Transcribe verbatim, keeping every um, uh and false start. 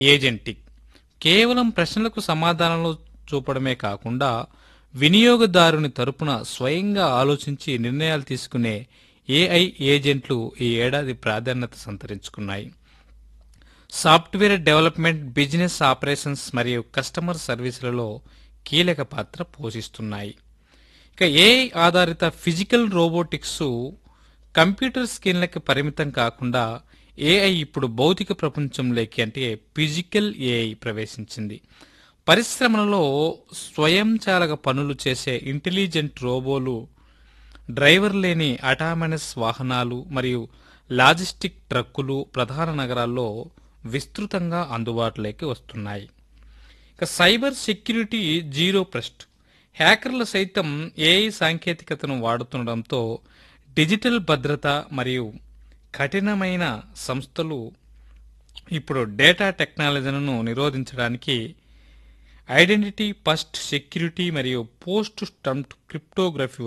Agentic కేవలం ప్రశ్నలకు సమాధానాలు చూపడమే కాకుండా వినియోగదారుని తరపున స్వయంగా ఆలోచించి నిర్ణయాలు తీసుకునే ఏఐ ఏజెంట్లు ఈ ఏడాది ప్రాధాన్యత సంతరించుకున్నాయి. సాఫ్ట్వేర్ డెవలప్మెంట్, బిజినెస్ ఆపరేషన్స్ మరియు కస్టమర్ సర్వీసులలో కీలక పాత్ర పోషిస్తున్నాయి. ఇక ఏఐ ఆధారిత ఫిజికల్ రోబోటిక్స్ కంప్యూటర్ స్క్రీన్లకి పరిమితం కాకుండా ఏఐ ఇప్పుడు భౌతిక ప్రపంచంలోకి అంటే ఫిజికల్ ఏఐ ప్రవేశించింది. పరిశ్రమలలో స్వయంచాలక పనులు చేసే ఇంటెలిజెంట్ రోబోలు, డ్రైవర్ లేని అటానమస్ వాహనాలు మరియు లాజిస్టిక్ ట్రక్కులు ప్రధాన నగరాల్లో విస్తృతంగా అందుబాటులోకి వస్తున్నాయి. ఇక సైబర్ సెక్యూరిటీ జీరో ట్రస్ట్ హ్యాకర్లు సైతం ఏఐ సాంకేతికతను వాడుతుండటంతో డిజిటల్ భద్రత మరియు కఠినమైన సంస్థలు ఇప్పుడు డేటా టెక్నాలజీలను నిరోధించడానికి ఐడెంటిటీ ఫస్ట్ సెక్యూరిటీ మరియు పోస్ట్ స్టంప్డ్ క్రిప్టోగ్రఫీ